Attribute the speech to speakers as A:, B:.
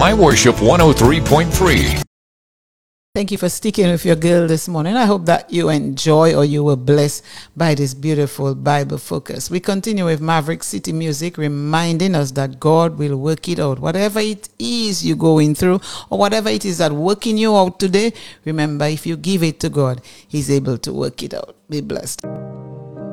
A: My Worship 103.3.
B: Thank you for sticking with your girl this morning. I hope that you enjoy or you were blessed by this beautiful Bible focus. We continue with Maverick City Music, reminding us that God will work it out. Whatever it is you're going through or whatever it is that working you out today, remember, if you give it to God, He's able to work it out. Be blessed.